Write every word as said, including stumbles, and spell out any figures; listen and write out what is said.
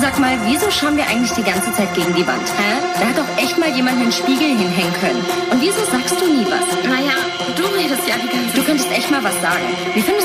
sag mal, wieso schauen wir eigentlich die ganze Zeit gegen die Wand? Hä? Da hat doch echt mal jemand einen Spiegel hinhängen können. Und wieso sagst du nie was? Naja, du redest ja die ganze Zeit. Du könntest echt mal was sagen. Wie findest